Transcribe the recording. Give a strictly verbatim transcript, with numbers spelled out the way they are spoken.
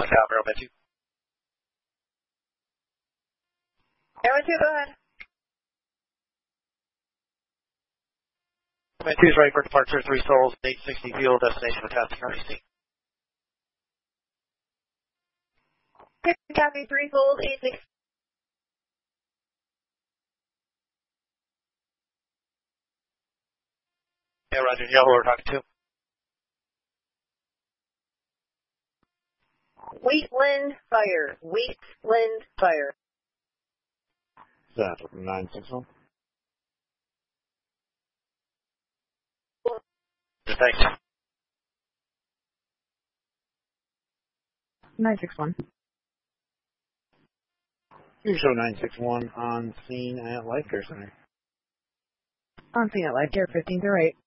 Helicopter, I'll bet you. Airman two, go ahead. Command two is ready for departure, three souls, eight sixty fuel, destination Fantastic R E C. Copy, three souls, eight sixty. Yeah, Roger, you know who we're talking to? Wheatland Fire. Wheatland Fire. That nine six one. Thanks. nine six one. You show nine six one on scene at Life Care Center. On scene at Life Care, fifteen through eight.